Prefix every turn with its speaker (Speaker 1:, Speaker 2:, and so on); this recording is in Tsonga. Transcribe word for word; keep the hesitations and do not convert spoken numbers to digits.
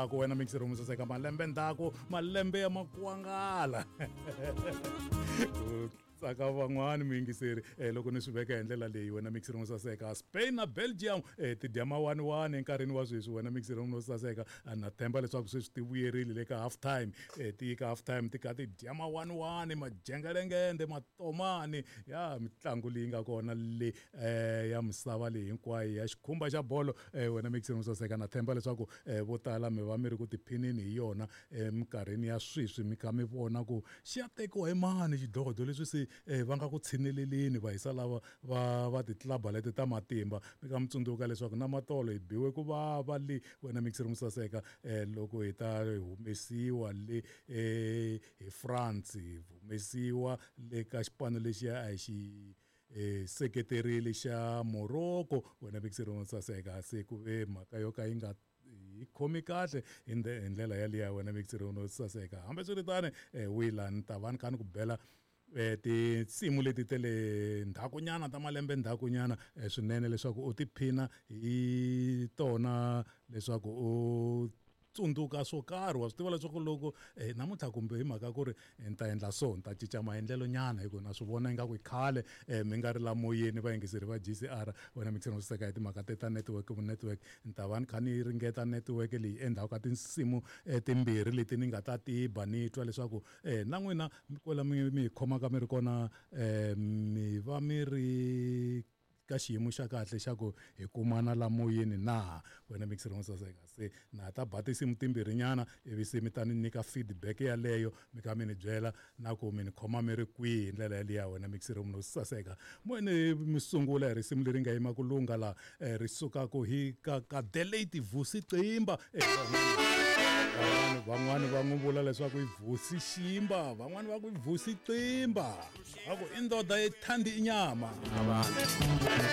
Speaker 1: ndzhaku wena mixer mo saseka malembe ndzhaku malembe ya makwangala tsaka van'wana muyingiseri eh loko ni swi veka hi ndlela leyi wena mixer mo saseka Spain na Belgium eh ti dya ma one one enkarhini wa sweswi wena mixer mo saseka na themba leswaku sweswi ti vuyerile le ka half time eh ti ka half time ti ka ti dya ma one one majengelengende matomani ya mitlangu leyi nga kona le eh ya misava leyi hinkwayo ya xikhumba xa bolo eh wena mixer mo saseka na themba leswaku eh vo tala mi va mi ri ku tiphinini hi yona eminkarhini ya sweswi mi kha mi vona ku xi ya tekiwa hi mani xidodo leswi se eh va nga ku tshineleleni va hisa lava va va titlaba leti ta matimba mika mitsundzuka leswaku na matolo hi biwe ku va va le wena mixer mo saseka eh loko hi ta humesiwa le eh hi France humesiwa le ka xipano lexi a hi xi eh seketerile xa Morocco wena mixer mo saseka se ku ve mhaka yo ka yi nga yi khomi kahle hi ndlela ya liya wena mixer mo saseka hambe swi ri tane eh wila ni ta va ni kha ni ku bela eh tinsimu leti tele ndhakunyana ta malembe ndhakunyana swinene leswaku u tiphina hi tona leswaku u tsundzuka swo karhi wa swi tiva leswaku loko eh namuntlha kumbe hi mhaka ku ri ni ta endla so ni ta cinca maendlelo nyana hikuva na swi vona ingaku i khale mi nga ri la moyeni va yingiseri va G C R wena mixer mo saseka hi timhaka ta network vu network ni ta va ni kha ni ringeta network leyi endzhaku ka tinsimu timbirhi leti ni nga ta tiba ni twa leswaku eh na n'wina kwela mi mi khomaka mi ri kona eh mi va mi ri ka xiyimo xa kahle xa ku hi kumana la moyeni na wena mixer mo saseka se na ta ba tinsimu timbirhi nyana ivi se mi ta ni nyika feedback yaleyo mi ka mi ni byela na ku mi ni khoma mi ri kwihi hi ndlela yaliya wena mixer mo saseka mwene mi sungula hi risimu leri nga yima ku lunga la ri sukaku hi ka ka Delete Vusi Cimba van'wani va n'wi vula leswaku i Vusi Shimba van'wani va ku i Vusi Cimba aku indoda ethandi inyama